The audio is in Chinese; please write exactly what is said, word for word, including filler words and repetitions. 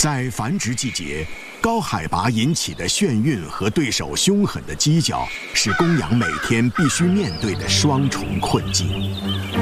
在繁殖季节，高海拔引起的眩晕和对手凶狠的犄角，是公羊每天必须面对的双重困境。